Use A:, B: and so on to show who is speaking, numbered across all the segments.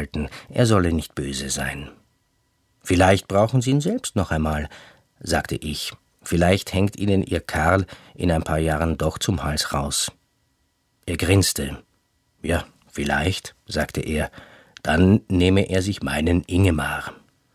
A: halten, er solle nicht böse sein. »Vielleicht brauchen Sie ihn selbst noch einmal«, sagte ich. »Vielleicht hängt Ihnen Ihr Karl in ein paar Jahren doch zum Hals raus.« Er grinste. »Ja, vielleicht«, sagte er, »dann nehme er sich meinen Ingemar.«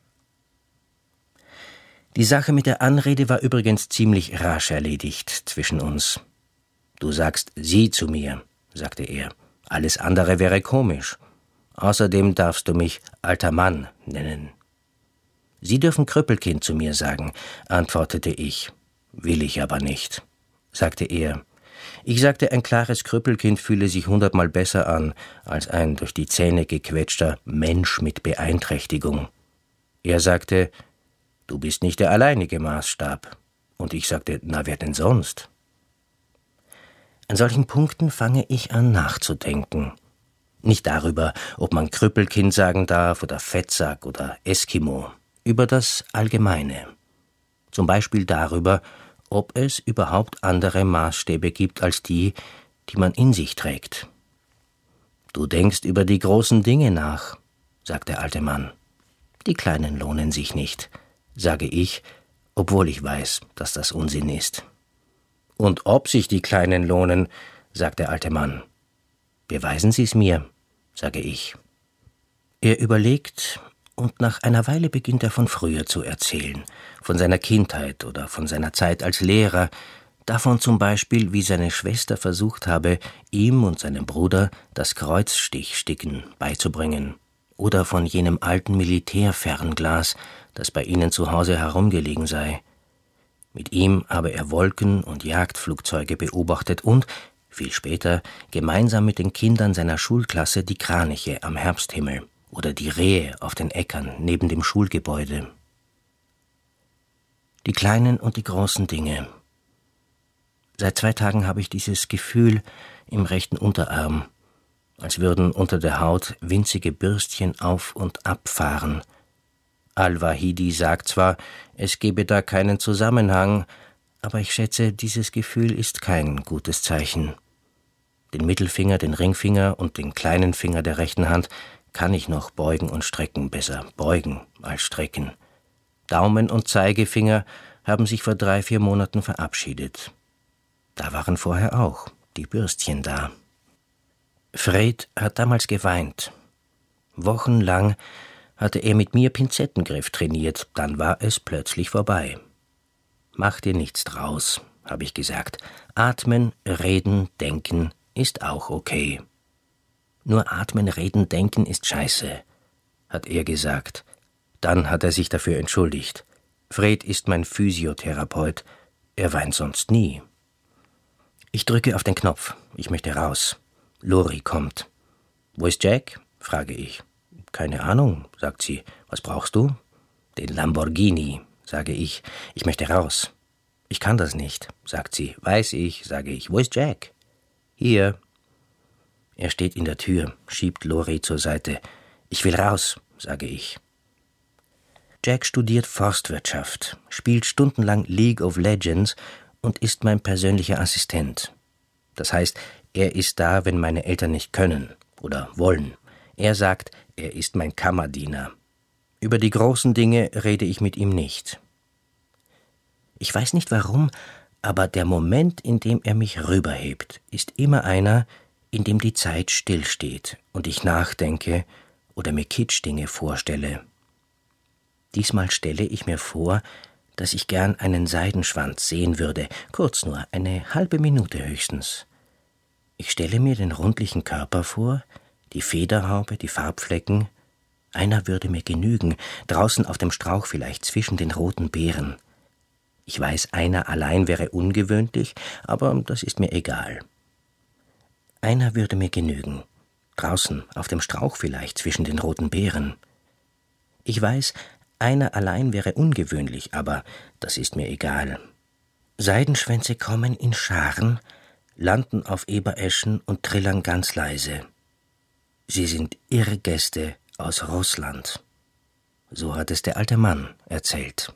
A: Die Sache mit der Anrede war übrigens ziemlich rasch erledigt zwischen uns. »Du sagst Sie zu mir«, sagte er. »Alles andere wäre komisch. Außerdem darfst du mich alter Mann nennen.« »Sie dürfen Krüppelkind zu mir sagen«, antwortete ich. »Will ich aber nicht«, sagte er. Ich sagte, ein klares Krüppelkind fühle sich 100-mal besser an als ein durch die Zähne gequetschter Mensch mit Beeinträchtigung. Er sagte, »Du bist nicht der alleinige Maßstab.« Und ich sagte, »Na, wer denn sonst?« An solchen Punkten fange ich an nachzudenken. Nicht darüber, ob man Krüppelkind sagen darf oder Fettsack oder Eskimo. Über das Allgemeine. Zum Beispiel darüber, ob es überhaupt andere Maßstäbe gibt als die, die man in sich trägt. »Du denkst über die großen Dinge nach«, sagt der alte Mann. »Die kleinen lohnen sich nicht«, sage ich, obwohl ich weiß, dass das Unsinn ist. »Und ob sich die Kleinen lohnen«, sagt der alte Mann. »Beweisen Sie es mir«, sage ich. Er überlegt, und nach einer Weile beginnt er von früher zu erzählen, von seiner Kindheit oder von seiner Zeit als Lehrer, davon zum Beispiel, wie seine Schwester versucht habe, ihm und seinem Bruder das Kreuzstichsticken beizubringen, oder von jenem alten Militärfernglas, das bei ihnen zu Hause herumgelegen sei. Mit ihm habe er Wolken und Jagdflugzeuge beobachtet und, viel später, gemeinsam mit den Kindern seiner Schulklasse die Kraniche am Herbsthimmel oder die Rehe auf den Äckern neben dem Schulgebäude. Die kleinen und die großen Dinge. Seit 2 Tagen habe ich dieses Gefühl im rechten Unterarm, als würden unter der Haut winzige Bürstchen auf und abfahren. Al-Wahidi sagt zwar, es gebe da keinen Zusammenhang, aber ich schätze, dieses Gefühl ist kein gutes Zeichen. Den Mittelfinger, den Ringfinger und den kleinen Finger der rechten Hand kann ich noch beugen und strecken, besser beugen als strecken. Daumen und Zeigefinger haben sich vor 3-4 Monaten verabschiedet. Da waren vorher auch die Bürstchen da. Fred hat damals geweint. Wochenlang hatte er mit mir Pinzettengriff trainiert, dann war es plötzlich vorbei. »Mach dir nichts draus«, habe ich gesagt. »Atmen, reden, denken ist auch okay.« »Nur atmen, reden, denken ist scheiße«, hat er gesagt. Dann hat er sich dafür entschuldigt. Fred ist mein Physiotherapeut. Er weint sonst nie. Ich drücke auf den Knopf. Ich möchte raus. Lori kommt. »Wo ist Jack?«, frage ich. »Keine Ahnung«, sagt sie. »Was brauchst du?« »Den Lamborghini«, sage ich. »Ich möchte raus.« »Ich kann das nicht«, sagt sie. »Weiß ich«, sage ich. »Wo ist Jack?« »Hier.« Er steht in der Tür, schiebt Lori zur Seite. »Ich will raus«, sage ich. Jack studiert Forstwirtschaft, spielt stundenlang League of Legends und ist mein persönlicher Assistent. Das heißt, er ist da, wenn meine Eltern nicht können oder wollen. Er sagt, er ist mein Kammerdiener. Über die großen Dinge rede ich mit ihm nicht. Ich weiß nicht warum, aber der Moment, in dem er mich rüberhebt, ist immer einer, in dem die Zeit stillsteht und ich nachdenke oder mir Kitschdinge vorstelle. Diesmal stelle ich mir vor, dass ich gern einen Seidenschwanz sehen würde, kurz nur, eine halbe Minute höchstens. Ich stelle mir den rundlichen Körper vor, die Federhaube, die Farbflecken. Einer würde mir genügen, draußen auf dem Strauch vielleicht zwischen den roten Beeren. Ich weiß, einer allein wäre ungewöhnlich, aber das ist mir egal. Einer würde mir genügen, draußen auf dem Strauch vielleicht zwischen den roten Beeren. Ich weiß, einer allein wäre ungewöhnlich, aber das ist mir egal. Seidenschwänze kommen in Scharen, landen auf Ebereschen und trillern ganz leise. Sie sind Irrgäste aus Russland. So hat es der alte Mann erzählt.